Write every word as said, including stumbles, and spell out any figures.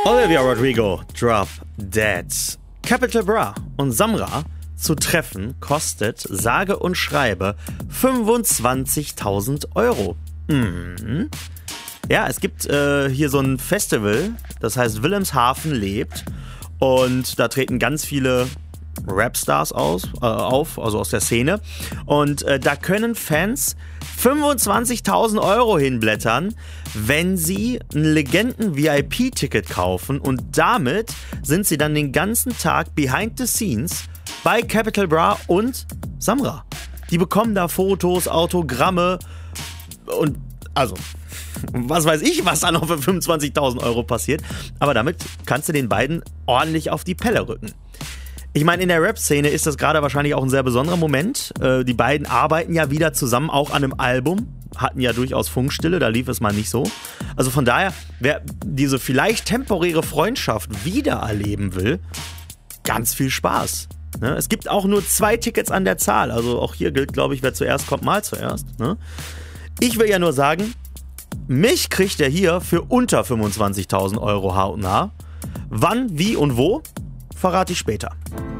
Olivia Rodrigo, Drop Dead. Capital Bra und Samra zu treffen kostet sage und schreibe fünfundzwanzigtausend Euro. Mhm. Ja, es gibt äh, hier so ein Festival, das heißt Wilhelmshaven lebt, und da treten ganz viele Rapstars aus, äh, auf, also aus der Szene, und äh, da können Fans fünfundzwanzigtausend Euro hinblättern, wenn sie ein Legenden-V I P-Ticket kaufen, und damit sind sie dann den ganzen Tag behind the scenes bei Capital Bra und Samra. Die bekommen da Fotos, Autogramme und also was weiß ich, was da noch für fünfundzwanzigtausend Euro passiert. Aber damit kannst du den beiden ordentlich auf die Pelle rücken. Ich meine, in der Rap-Szene ist das gerade wahrscheinlich auch ein sehr besonderer Moment. Äh, die beiden arbeiten ja wieder zusammen, auch an einem Album. Hatten ja durchaus Funkstille, da lief es mal nicht so. Also von daher, wer diese vielleicht temporäre Freundschaft wieder erleben will, ganz viel Spaß. Ne? Es gibt auch nur zwei Tickets an der Zahl. Also auch hier gilt, glaube ich, wer zuerst kommt, mal zuerst. Ne? Ich will ja nur sagen, mich kriegt er hier für unter fünfundzwanzigtausend Euro hautnah. Wann, wie und wo, verrate ich später.